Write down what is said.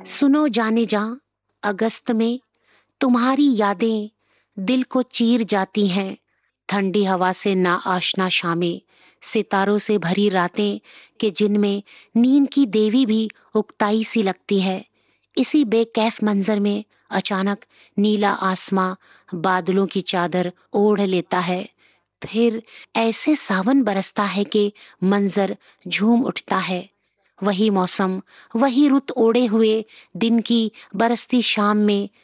सुनो जाने जा, अगस्त में तुम्हारी यादें दिल को चीर जाती हैं। ठंडी हवा से ना आशना शामें, सितारों से भरी रातें कि जिनमें नींद की देवी भी उकताई सी लगती है। इसी बेकैफ मंजर में अचानक नीला आसमां बादलों की चादर ओढ़ लेता है। फिर ऐसे सावन बरसता है कि मंजर झूम उठता है। वही मौसम, वही रुत ओढ़े हुए दिन की बरसती शाम में